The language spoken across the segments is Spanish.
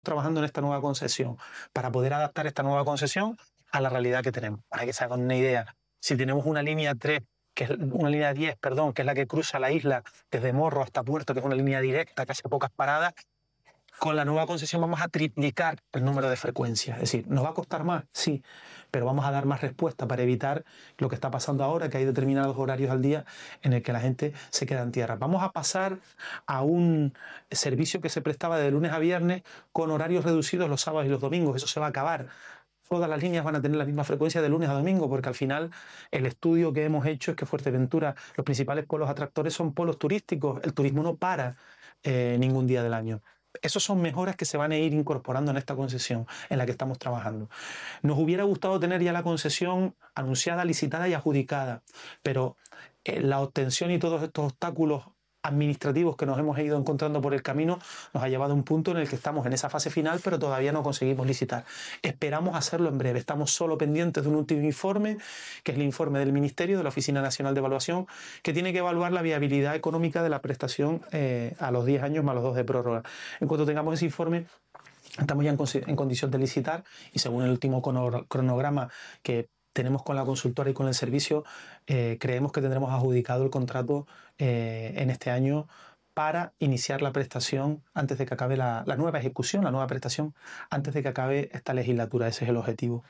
trabajando en esta nueva concesión para poder adaptar esta nueva concesión a la realidad que tenemos. Para que se hagan una idea, si tenemos una línea 3, que es una línea 10, perdón, que es la que cruza la isla desde Morro hasta Puerto, que es una línea directa, casi a pocas paradas, con la nueva concesión vamos a triplicar el número de frecuencias. Es decir, ¿nos va a costar más? Sí, pero vamos a dar más respuesta para evitar lo que está pasando ahora, que hay determinados horarios al día en el que la gente se queda en tierra. Vamos a pasar a un servicio que se prestaba de lunes a viernes con horarios reducidos los sábados y los domingos. Eso se va a acabar. Todas las líneas van a tener la misma frecuencia de lunes a domingo, porque al final el estudio que hemos hecho es que Fuerteventura, los principales polos atractores son polos turísticos. El turismo no para ningún día del año. Esas son mejoras que se van a ir incorporando en esta concesión en la que estamos trabajando. Nos hubiera gustado tener ya la concesión anunciada, licitada y adjudicada, pero la obtención y todos estos obstáculos administrativos que nos hemos ido encontrando por el camino nos ha llevado a un punto en el que estamos en esa fase final, pero todavía no conseguimos licitar. Esperamos hacerlo en breve. Estamos solo pendientes de un último informe, que es el informe del Ministerio, de la Oficina Nacional de Evaluación, que tiene que evaluar la viabilidad económica de la prestación a los 10 años más los 2 de prórroga. En cuanto tengamos ese informe, estamos ya en condición de licitar y según el último cronograma que tenemos con la consultora y con el servicio, creemos que tendremos adjudicado el contrato en este año para iniciar la prestación antes de que acabe la nueva ejecución, la nueva prestación, antes de que acabe esta legislatura. Ese es el objetivo.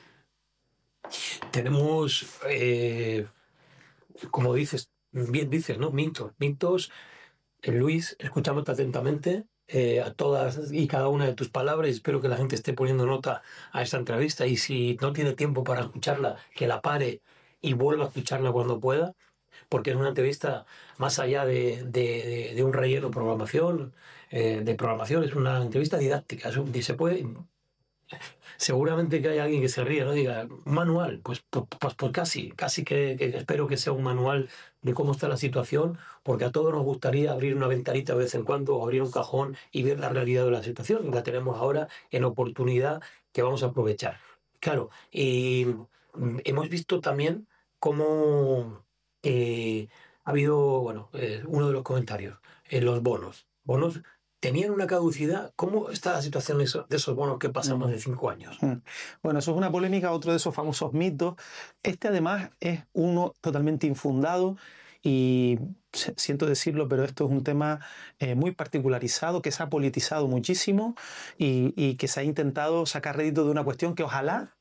Tenemos, como dices, bien dices, ¿no? Mintos. Luis, escuchándote atentamente a todas y cada una de tus palabras, y espero que la gente esté poniendo nota a esta entrevista, y si no tiene tiempo para escucharla, que la pare y vuelva a escucharla cuando pueda, porque es una entrevista más allá de un relleno de programación, es una entrevista didáctica, se puede... Seguramente que hay alguien que se ríe, ¿no? Diga, manual, pues casi que espero que sea un manual de cómo está la situación, porque a todos nos gustaría abrir una ventanita de vez en cuando o abrir un cajón y ver la realidad de la situación, y la tenemos ahora en oportunidad que vamos a aprovechar. Claro, y hemos visto también cómo ha habido, bueno, uno de los comentarios, los bonos. ¿Tenían una caducidad? ¿Cómo está la situación de esos bonos que pasan más de 5 años? Bueno, eso es una polémica, otro de esos famosos mitos. Este además es uno totalmente infundado y siento decirlo, pero esto es un tema muy particularizado, que se ha politizado muchísimo y que se ha intentado sacar rédito de una cuestión que ojalá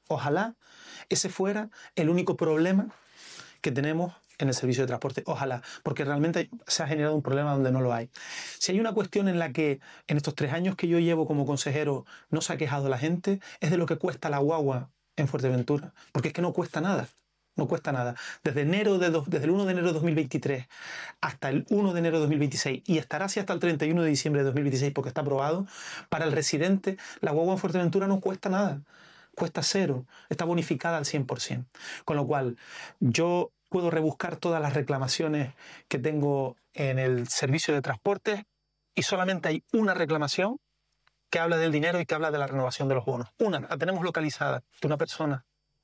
ese fuera el único problema que tenemos en el servicio de transporte. Ojalá, porque realmente se ha generado un problema donde no lo hay. Si hay una cuestión en la que en estos 3 años que yo llevo como consejero no se ha quejado la gente, es de lo que cuesta la guagua en Fuerteventura, porque es que no cuesta nada. No cuesta nada. Desde el 1 de enero de 2023 hasta el 1 de enero de 2026, y estará así hasta el 31 de diciembre de 2026 porque está aprobado, para el residente la guagua en Fuerteventura no cuesta nada. Cuesta 0, está bonificada al 100%. Con lo cual, yo puedo rebuscar todas las reclamaciones que tengo en el servicio de transporte y solamente hay una reclamación que habla del dinero y que habla de la renovación de los bonos. Una, la tenemos localizada de una persona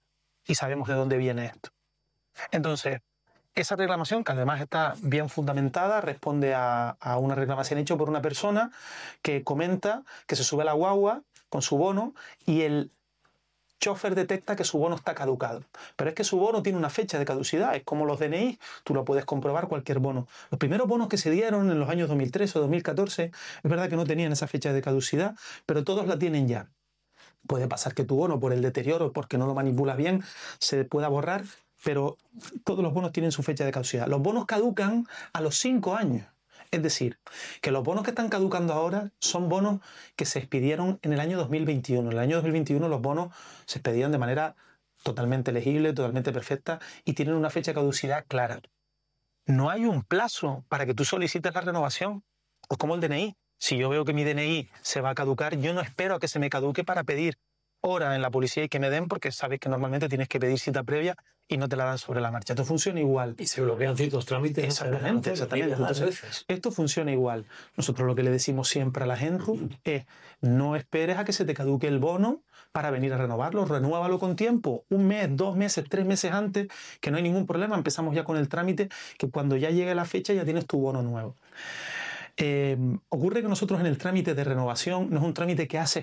y sabemos de dónde viene esto. Entonces, esa reclamación, que además está bien fundamentada, responde a una reclamación hecha por una persona que comenta que se sube a la guagua con su bono y el chofer detecta que su bono está caducado. Pero es que su bono tiene una fecha de caducidad, es como los DNI, tú lo puedes comprobar cualquier bono. Los primeros bonos que se dieron en los años 2013 o 2014, es verdad que no tenían esa fecha de caducidad, pero todos la tienen ya. Puede pasar que tu bono, por el deterioro, porque no lo manipulas bien, se pueda borrar, pero todos los bonos tienen su fecha de caducidad. Los bonos caducan a los 5 años. Es decir, que los bonos que están caducando ahora son bonos que se expidieron en el año 2021. En el año 2021 los bonos se expedían de manera totalmente legible, totalmente perfecta y tienen una fecha de caducidad clara. No hay un plazo para que tú solicites la renovación, pues como el DNI. Si yo veo que mi DNI se va a caducar, yo no espero a que se me caduque para pedir hora en la policía y que me den, porque sabes que normalmente tienes que pedir cita previa y no te la dan sobre la marcha. Esto funciona igual. Y se bloquean ciertos trámites. Exactamente. Entonces, esto funciona igual. Nosotros lo que le decimos siempre a la gente es: no esperes a que se te caduque el bono para venir a renovarlo, renúvalo con tiempo, 1 mes, 2 meses, 3 meses antes, que no hay ningún problema. Empezamos ya con el trámite, que cuando ya llegue la fecha ya tienes tu bono nuevo. Ocurre que nosotros en el trámite de renovación no es un trámite que haces